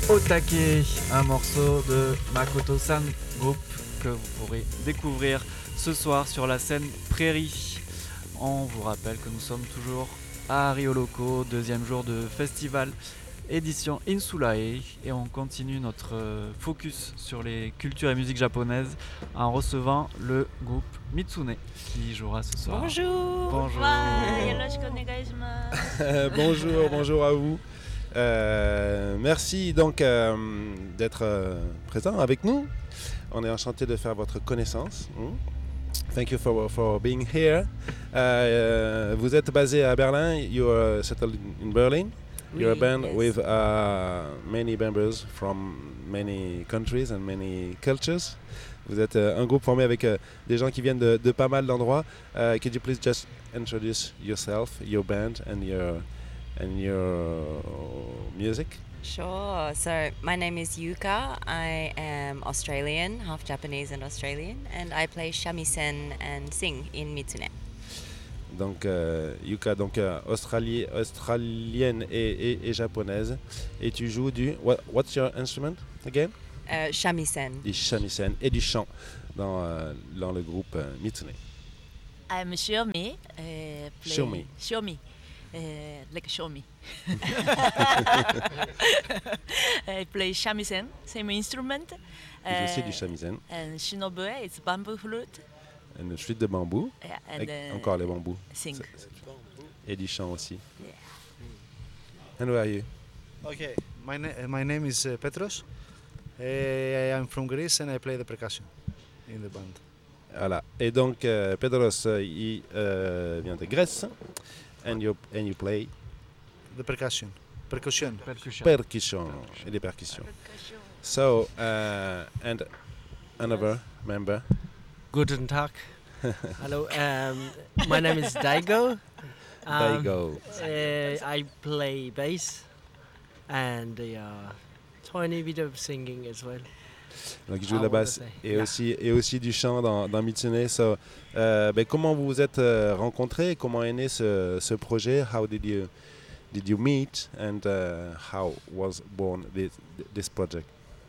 Otake, un morceau de Makoto-san Group que vous pourrez découvrir ce soir sur la scène Prairie. On vous rappelle que nous sommes toujours à Ryoloko, deuxième jour de festival édition Insulae, et on continue notre focus sur les cultures et musiques japonaises en recevant le groupe Mitsune qui jouera ce soir. Bonjour. Bonjour. Bonjour à vous. Merci donc d'être présent avec nous. On est enchanté de faire votre connaissance. Thank you for being here. Vous êtes basé à Berlin. You are settled in Berlin. You're a band with many members from many countries and many cultures. Vous êtes un groupe formé avec des gens qui viennent de pas mal d'endroits. Could you please just introduce yourself, your band, and your music? Sure. So my name is Yuka. I am Australian, half Japanese and Australian, and I play shamisen and sing in Mitsune. Donc Yuka, donc australienne et japonaise, et tu joues du what's your instrument again? Shamisen. Du shamisen et du chant dans le groupe Mitsune. I'm Shiomi. Shiomi. Like Shiomi. I play shamisen, same instrument. Tu joues aussi du shamisen. And shinobue, it's bamboo flute. Une flûte de bambou. Yeah, and encore les bambous. Sing. Et du chant aussi. Yeah. And where are you? Okay, my name is Petros. I'm from Greece and I play the percussion in the band. Voilà. Et donc Pedros, il vient de Grèce. And you play the percussion. Percussion. Et des percussions. So and another member. Guten Tag. Hello. My name is Daigo. Daigo. I play bass and tiny bit of singing as well. Donc il joue de la basse et aussi du chant dans Mitsune. So, comment vous vous êtes rencontrés? Comment est né ce projet? How did you meet and how was born this project?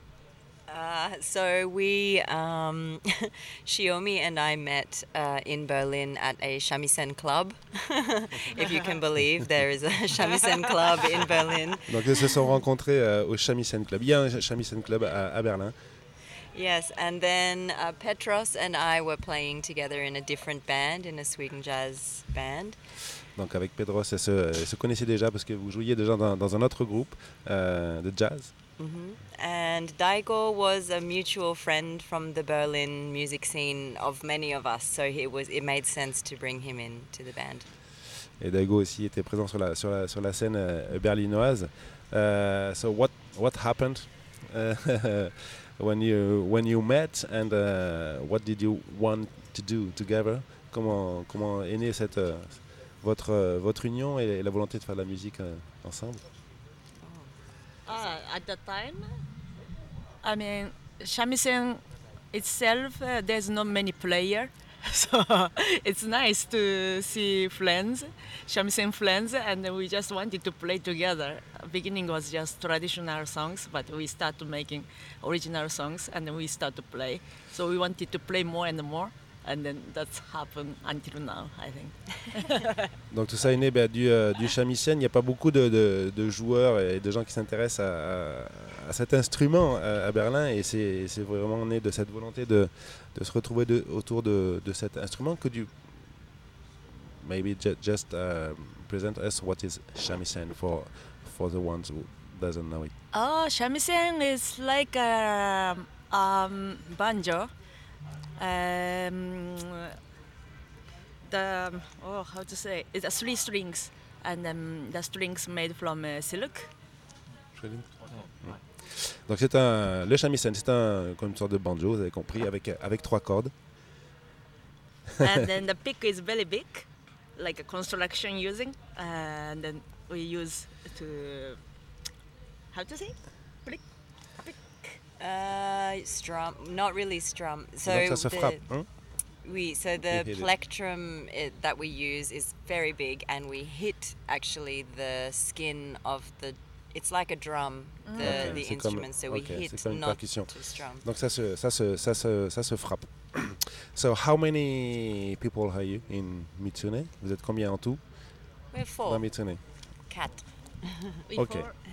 So we, Shiomi and I met in Berlin at a shamisen club. If you can believe, there is a shamisen club in Berlin. Donc ils se sont rencontrés au Shamisen Club. Il y a un Shamisen Club à Berlin. Yes, and then Petros and I were playing together in a different band, in a Sweden jazz band. Donc avec Pedros, ils se connaissaient déjà parce que vous jouiez déjà dans un autre groupe de jazz. Mm-hmm. And Daigo was a mutual friend from the Berlin music scene of many of us, so it made sense to bring him into the band. Et Daigo aussi était présent sur la scène berlinoise. So what happened when you met and what did you want to do together? Comment est née votre union et la volonté de faire de la musique ensemble? At that time, I mean, shamisen itself, there's not many players, so it's nice to see friends, shamisen friends, and we just wanted to play together. Beginning was just traditional songs, but we started making original songs, and then we started to play. So we wanted to play more and more. And then that's happened until now, I think. Donc tout ça est né du shamisen. Il n'y a pas beaucoup de joueurs et de gens qui s'intéressent à cet instrument à Berlin, et c'est vraiment né de cette volonté de se retrouver autour de cet instrument. Could you maybe just present us what is shamisen for the ones who doesn't know it? Oh, shamisen is like a banjo. How to say? It's a 3 strings, and the strings made from silk. Donc le shamisen, c'est comme une sorte de banjo, vous avez compris, avec 3 cordes. And then the pick is very big, like a construction using, and then we use to, how to say? Pick. Strum, not really strum. So Donc ça se frappe, hein? So the plectrum that we use is very big, and we hit actually the skin of the it's like a drum, Ok, the c'est comme- instrument, so we ok, hit c'est comme une not percussion. to strum. Donc ça se frappe. So how many people are you in Mitsune? Vous êtes combien en tout We're dans 4. Mitsune? 4. Ok.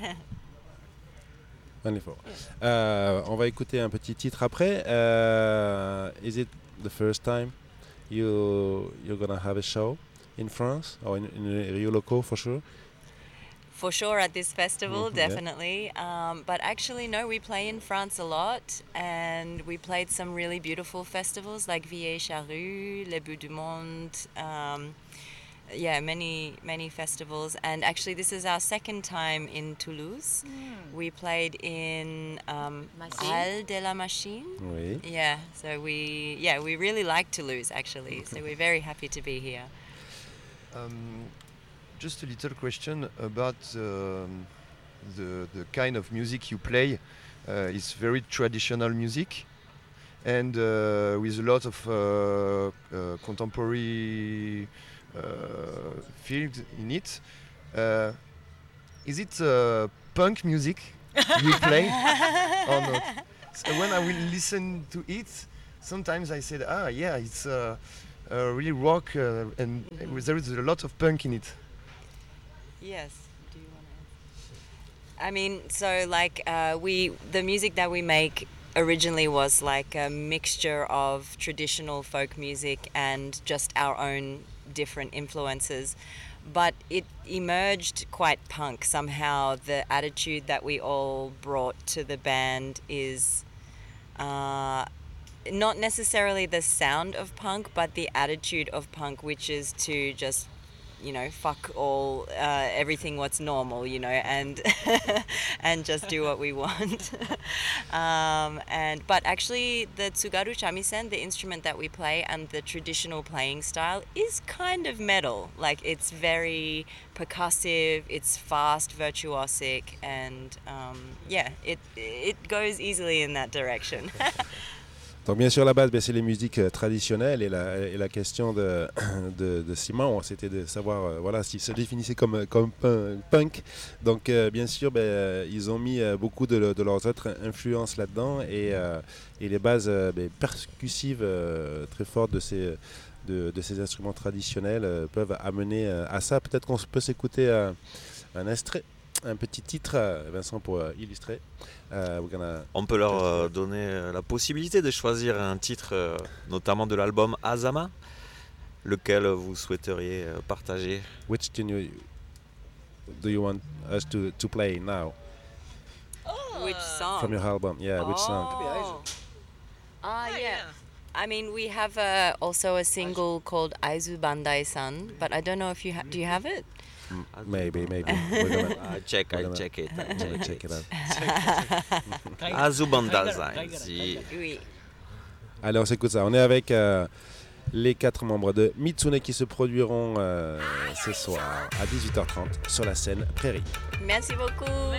Only four. On va écouter un petit titre après. Is it the first time you're gonna have a show in France or in Rio Loco for sure? For sure at this festival, Mhm, yeah. definitely. But actually, no, we play in France a lot, and we played some really beautiful festivals like Vieille-Charrue, Les Bouts du Monde. Yeah, many festivals. And actually, this is our second time in Toulouse. We played in Machine. Halles de la Machine. Oui. Yeah, so we really like Toulouse actually. So we're very happy to be here. Just a little question about the kind of music you play. It's very traditional music, and with a lot of contemporary fields in it. Is it punk music you play or not? So when I will listen to it, sometimes I said, yeah, it's really rock, and there is a lot of punk in it. Yes. Do you want to? I mean, so like the music that we make originally was like a mixture of traditional folk music and just our own different influences, but it emerged quite punk somehow. The attitude that we all brought to the band is not necessarily the sound of punk, but the attitude of punk, which is to just, you know, fuck all everything what's normal, you know, and and just do what we want. But actually the tsugaru shamisen, the instrument that we play, and the traditional playing style is kind of metal. Like it's very percussive, it's fast, virtuosic, and yeah, it goes easily in that direction. Donc bien sûr la base, c'est les musiques traditionnelles et la question de Simon, c'était de savoir voilà s'il se définissait comme punk. Donc bien sûr ils ont mis beaucoup de leurs autres influences là-dedans et les bases percussives très fortes de ces instruments traditionnels peuvent amener à ça. Peut-être qu'on peut s'écouter un extrait, un petit titre, Vincent, pour illustrer. On peut leur donner la possibilité de choisir un titre, notamment de l'album Azama, lequel vous souhaiteriez partager. Which tune do you want us to play now Which song? from your album? Yeah, which song? Yeah. I mean, we have also a single called Aizu Bandai-san, but I don't know if you do you have it? Maybe. We're gonna I check it. check it out. Azubandazai. Oui. Allez, on s'écoute ça. On est avec les 4 membres de Mitsune qui se produiront ce soir à 18h30 sur la scène Prairie. Merci beaucoup.